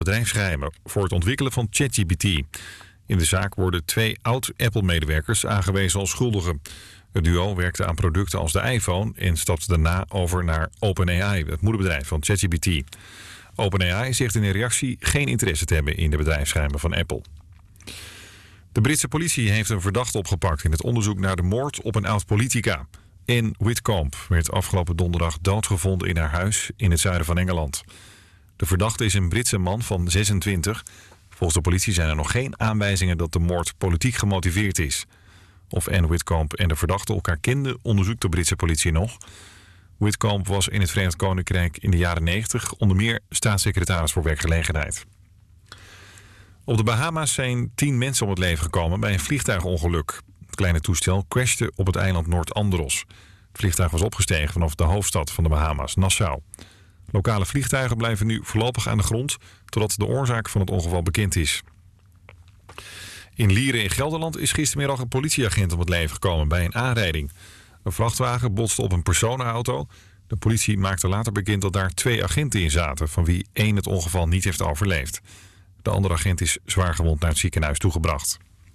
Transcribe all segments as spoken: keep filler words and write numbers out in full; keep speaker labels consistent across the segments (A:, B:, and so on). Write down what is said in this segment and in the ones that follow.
A: bedrijfsgeheimen voor het ontwikkelen van ChatGPT. In de zaak worden twee oud-Apple-medewerkers aangewezen als schuldigen. Het duo werkte aan producten als de iPhone en stapte daarna over naar OpenAI, het moederbedrijf van ChatGPT. OpenAI zegt in een reactie geen interesse te hebben in de bedrijfsgeheimen van Apple. De Britse politie heeft een verdachte opgepakt in het onderzoek naar de moord op een oud-politica. Anne Whitcomb werd afgelopen donderdag doodgevonden in haar huis in het zuiden van Engeland. De verdachte is een Britse man van zesentwintig. Volgens de politie zijn er nog geen aanwijzingen dat de moord politiek gemotiveerd is. Of Anne Whitcomb en de verdachte elkaar kenden, onderzoekt de Britse politie nog. Whitcomb was in het Verenigd Koninkrijk in de jaren negentig onder meer staatssecretaris voor werkgelegenheid. Op de Bahama's zijn tien mensen om het leven gekomen bij een vliegtuigongeluk. Het kleine toestel crashte op het eiland Noord-Andros. Het vliegtuig was opgestegen vanaf de hoofdstad van de Bahama's, Nassau. Lokale vliegtuigen blijven nu voorlopig aan de grond totdat de oorzaak van het ongeval bekend is. In Lieren in Gelderland is gistermiddag een politieagent om het leven gekomen bij een aanrijding. Een vrachtwagen botste op een personenauto. De politie maakte later bekend dat daar twee agenten in zaten, van wie één het ongeval niet heeft overleefd. De andere agent is zwaargewond naar het ziekenhuis toegebracht.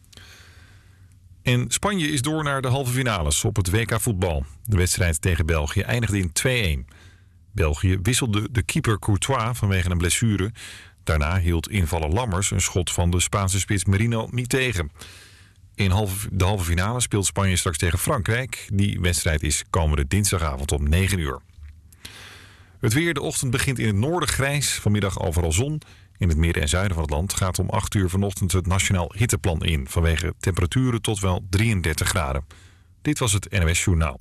A: En Spanje is door naar de halve finales op het W K voetbal. De wedstrijd tegen België eindigde in twee-een. België wisselde de keeper Courtois vanwege een blessure. Daarna hield invaller Lammers een schot van de Spaanse spits Merino niet tegen. In halve, de halve finale speelt Spanje straks tegen Frankrijk. Die wedstrijd is komende dinsdagavond om negen uur. Het weer, de ochtend begint in het noorden grijs. Vanmiddag overal zon. In het midden en zuiden van het land gaat om acht uur vanochtend het Nationaal Hitteplan in. Vanwege temperaturen tot wel drieëndertig graden. Dit was het N O S Journaal.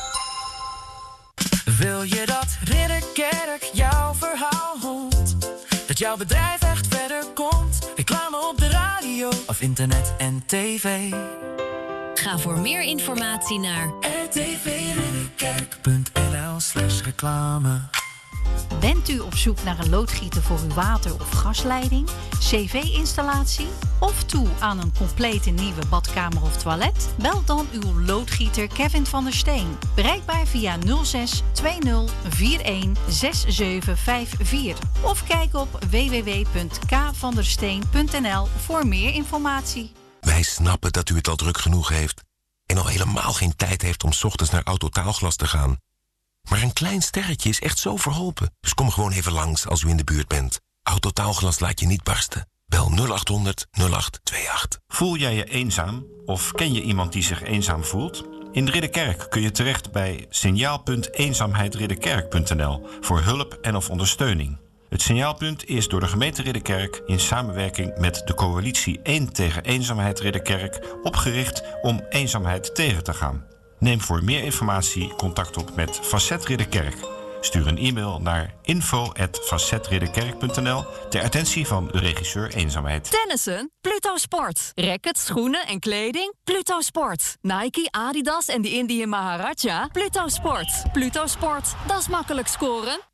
B: Wil je dat Ridderkerk jouw verhaal hoort? Dat jouw bedrijf echt verder komt? Reclame op de radio of internet en tv?
C: Ga voor meer informatie naar
B: r t v ridderkerk punt n l slash reclame.
D: Bent u op zoek naar een loodgieter voor uw water- of gasleiding, cv-installatie of toe aan een complete nieuwe badkamer of toilet? Bel dan uw loodgieter Kevin van der Steen. Bereikbaar via nul zes twintig eenenveertig zevenenzestig vijfenveertig of kijk op w w w punt k van der steen punt n l voor meer informatie.
E: Wij snappen dat u het al druk genoeg heeft en al helemaal geen tijd heeft om 's ochtends naar Autotaalglas te gaan. Maar een klein sterretje is echt zo verholpen. Dus kom gewoon even langs als u in de buurt bent. Autotaalglas laat je niet barsten. Bel nul acht honderd nul acht tweeëntwintig.
F: Voel jij je eenzaam of ken je iemand die zich eenzaam voelt? In Ridderkerk kun je terecht bij signaal punt eenzaamheid ridderkerk punt n l voor hulp en of ondersteuning. Het signaalpunt is door de gemeente Ridderkerk in samenwerking met de coalitie één tegen eenzaamheid Ridderkerk opgericht om eenzaamheid tegen te gaan. Neem voor meer informatie contact op met Facet Ridderkerk. Stuur een e-mail naar info at facet ridderkerk punt n l ter attentie van de regisseur Eenzaamheid.
G: Tennissen? Pluto Sport. Rackets, schoenen en kleding? Pluto Sport. Nike, Adidas en de Indian Maharaja? Pluto Sport. Pluto Sport. Dat is makkelijk scoren.